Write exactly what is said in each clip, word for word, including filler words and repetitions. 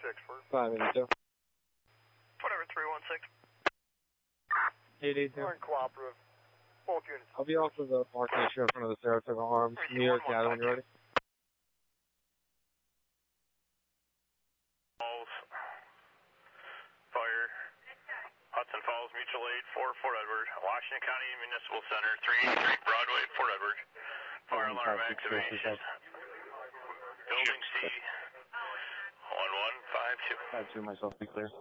six for five eighty-two. Whatever, three one six. eight eighty-two. We're in cooperative. Both units. I'll be off of the parking issue in front of the Saratoga Arms. New York Data when you're ready. Falls. Fire. Hudson Falls Mutual Aid, four Fort Edward. Washington County Municipal Center, three eighty-three Broadway, Fort Edward. Fire alarm activation. Building C, one one five two. five two, myself, be clear.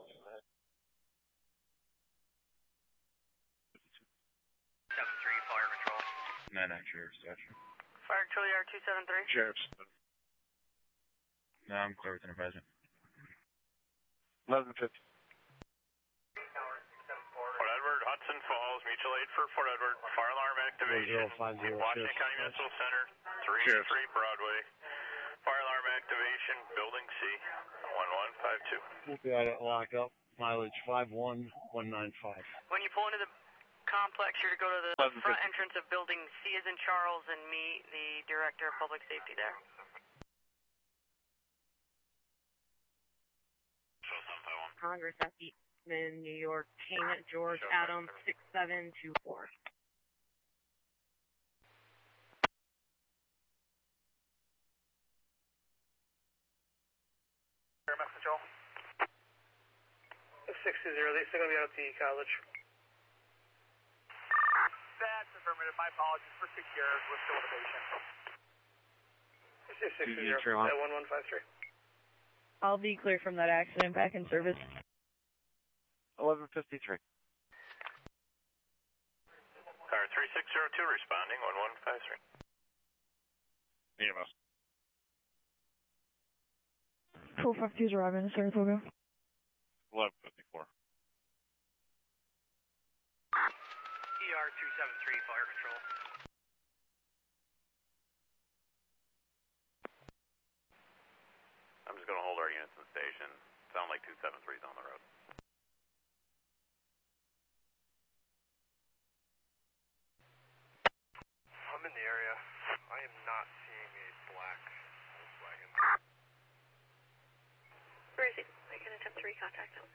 seven three, Fire Control. nine nine, Sheriff's Station. Fire Control, yard two seven three. Sheriff's. No, I'm clear with an advisement. eleven fifty. Fort Edward, Hudson Falls, Mutual Aid for Fort Edward, fire alarm activation. Washington County Municipal Center, three eighty-three Broadway. Fire alarm activation, building C, one one five two. We'll be at it locked up. Mileage five one one nine five. When you pull into the complex, you're to go to the front entrance of building C as in Charles and meet the Director of Public Safety there. Congress at Eastman, New York, King George Adams, six seven two four. Message all. six two zero, they're still going to be out at the college. That's affirmative. My apologies for six years with still innovation. six two zero, one one five three. I'll be clear from that accident, back in service. eleven fifty-three. Car three six zero two responding, one one five three. E M S. Full five two's arriving in Saratoga. eleven fifty-four. E R two seven three, Fire Control. I'm just going to hold our units in the station. Sound like two seven three's on the road. I'm in the area. I am not seeing a black Volkswagen. Where is he? I can attempt to recontact him.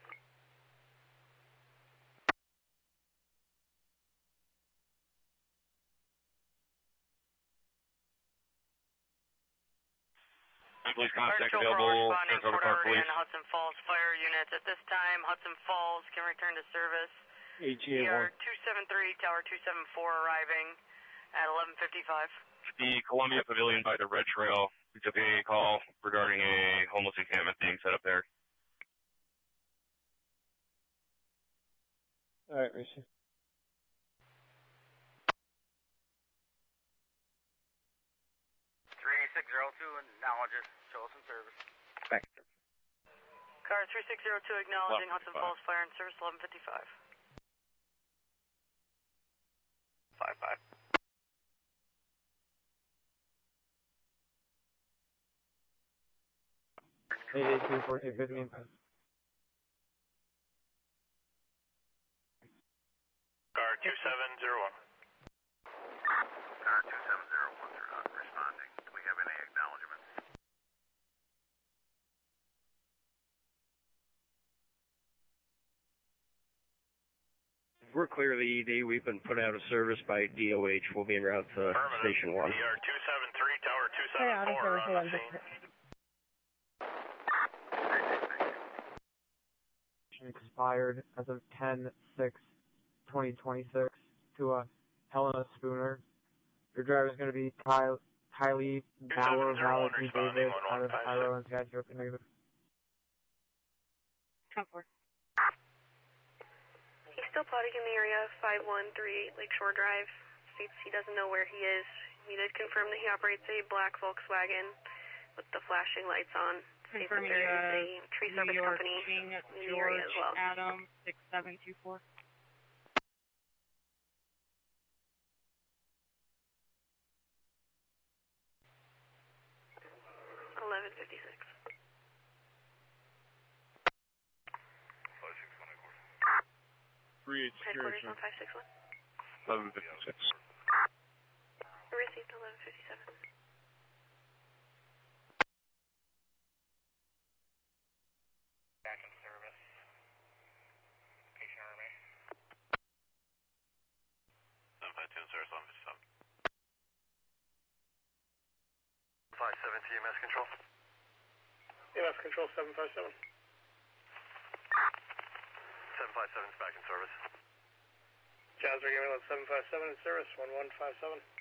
Police Fire contact Control available. responding, Saratoga Fort Park Edward Police. and Hudson Falls fire units. At this time, Hudson Falls can return to service. H E A Tower one. two seven three, Tower two seven four arriving at eleven fifty-five. The Columbia Pavilion by the Red Trail. We took a call regarding a homeless encampment being set up there. Alright, Rishi. three six zero two acknowledges. Show us in service. Back. Car three six zero two acknowledging eleven Hudson fifty-five. Falls fire in service, eleven fifty-five. five five. eight eight two, fourteen fifteen. Car two seven zero one. Car two seven zero one, you're not responding. Do we have any acknowledgement? We're clear of the E D. We've been put out of service by D O H. We'll be en route to Station one. E R two seven three, Tower two seven four Hey, on the scene. Expired as of ten six twenty twenty-six to uh, Helena Spooner. Your driver is going to be Ty Kylie Bauer, Valid P. Davis, out of Cairo and Skagit, negative. ten four. He's still plotting in the area, five one three Lakeshore Drive. States he doesn't know where he is. He did confirm that he operates a black Volkswagen with the flashing lights on. States that Confirming there is uh, a tree New service York, company King in the George area as well. Adams, six seven two four. eleven fifty-six. three eight Headquarters one five six one. eleven fifty-six. Received eleven fifty-seven. seven to E M S control. E M S control seven five seven. seven five seven is back in service. Jazz, we're giving seven five seven in service, one one five seven.